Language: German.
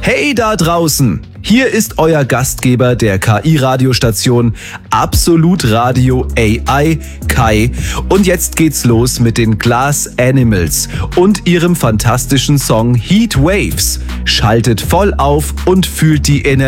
Hey da draußen! Hier ist euer Gastgeber der KI-Radiostation Absolut Radio AI, Kai. Und jetzt geht's los mit den Glass Animals und ihrem fantastischen Song Heat Waves. Schaltet voll auf und fühlt die Energie